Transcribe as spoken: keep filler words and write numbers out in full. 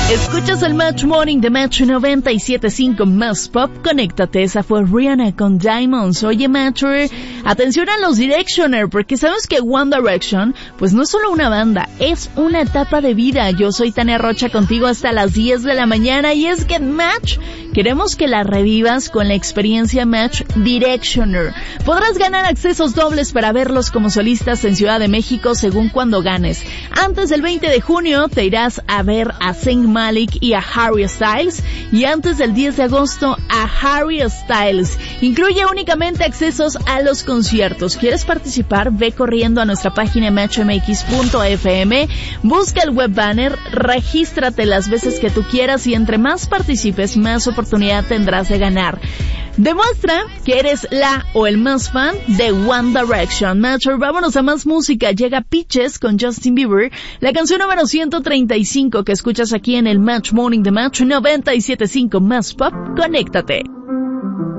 Escuchas el Match Morning de Match noventa y siete punto cinco Más Pop. Conéctate, esa fue Rihanna con Diamonds. Oye, Matcher, atención a los Directioner, porque sabes que One Direction, pues no es solo una banda, es una etapa de vida. Yo soy Tania Rocha contigo hasta las diez de la mañana, y es que en Match queremos que la revivas con la experiencia Match Directioner. Podrás ganar accesos dobles para verlos como solistas en Ciudad de México según cuando ganes. Antes del veinte de junio te irás a ver a Zayn Malik y a Harry Styles, y antes del diez de agosto a Harry Styles. Incluye únicamente accesos a los conciertos. ¿Quieres participar? Ve corriendo a nuestra página match m x punto f m, busca el web banner, regístrate las veces que tú quieras, y entre más participes, más oportunidad tendrás de ganar. Demuestra que eres la o el más fan de One Direction. Matcher, vámonos a más música. Llega Peaches con Justin Bieber, la canción número ciento treinta y cinco que escuchas aquí en el Match Morning de Match noventa y siete punto cinco Más Pop. Conéctate.